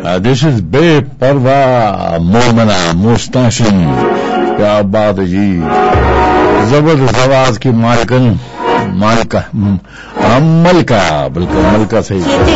This is बेपरवा मोमना मुस्ताशिम। क्या बात है जी, जबरदस्त आवाज की मालिका, बिल्कुल मलका सही।